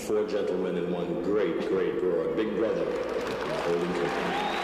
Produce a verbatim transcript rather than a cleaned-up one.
four gentlemen and one great, great broad. Big brother, holding company.